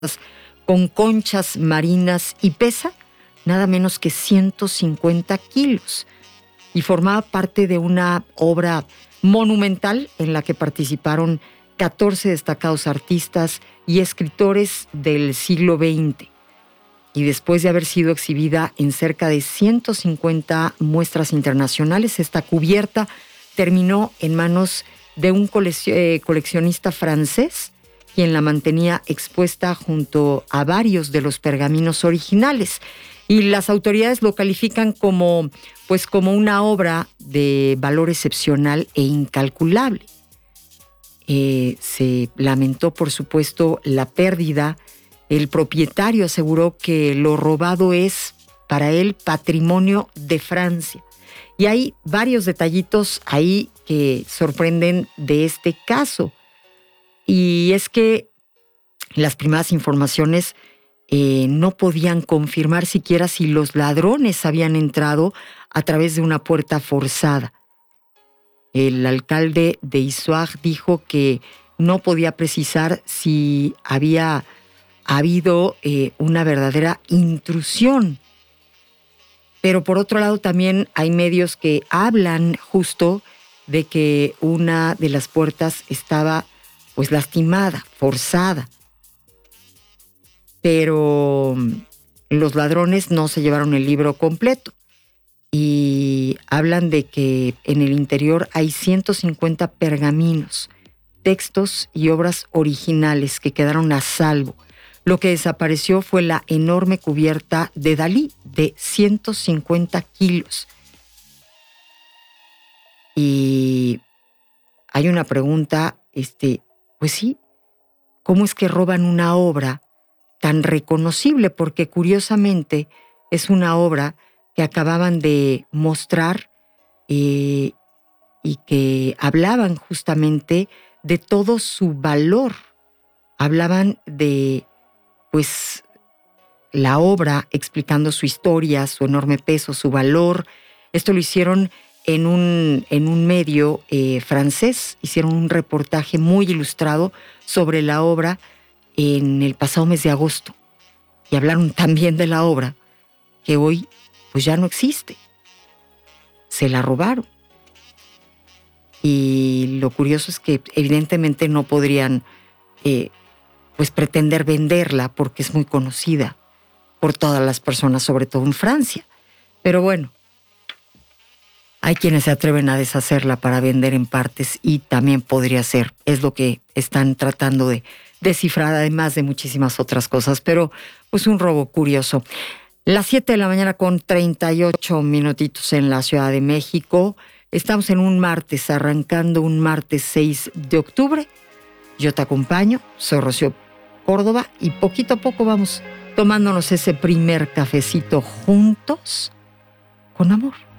con conchas marinas y pesa nada menos que 150 kilos. Y formaba parte de una obra monumental en la que participaron 14 destacados artistas y escritores del siglo XX. Y después de haber sido exhibida en cerca de 150 muestras internacionales, esta cubierta terminó en manos de un coleccionista francés, quien la mantenía expuesta junto a varios de los pergaminos originales. Y las autoridades lo califican como una obra de valor excepcional e incalculable. Se lamentó, por supuesto, la pérdida. El propietario aseguró que lo robado es para él patrimonio de Francia. Y hay varios detallitos ahí que sorprenden de este caso. Y es que las primeras informaciones no podían confirmar siquiera si los ladrones habían entrado a través de una puerta forzada. El alcalde de Issoire dijo que no podía precisar si había habido una verdadera intrusión. Pero por otro lado también hay medios que hablan justo de que una de las puertas estaba lastimada, forzada. Pero los ladrones no se llevaron el libro completo y hablan de que en el interior hay 150 pergaminos, textos y obras originales que quedaron a salvo. Lo que desapareció fue la enorme cubierta de Dalí de 150 kilos. Y hay una pregunta, pues sí, ¿cómo es que roban una obra tan reconocible? Porque curiosamente es una obra que acababan de mostrar y que hablaban justamente de todo su valor. Hablaban de la obra, explicando su historia, su enorme peso, su valor. Esto lo hicieron en un medio francés. Hicieron un reportaje muy ilustrado sobre la obra en el pasado mes de agosto. Y hablaron también de la obra que hoy ya no existe. Se la robaron. Y lo curioso es que evidentemente no podrían pretender venderla porque es muy conocida por todas las personas, sobre todo en Francia. Pero bueno, hay quienes se atreven a deshacerla para vender en partes y también podría ser. Es lo que están tratando de descifrar, además de muchísimas otras cosas. Pero un robo curioso. Las 7 de la mañana con 38 minutitos en la Ciudad de México. Estamos en un martes, arrancando un martes 6 de octubre. Yo te acompaño, soy Rocío Córdoba y poquito a poco vamos tomándonos ese primer cafecito juntos con amor.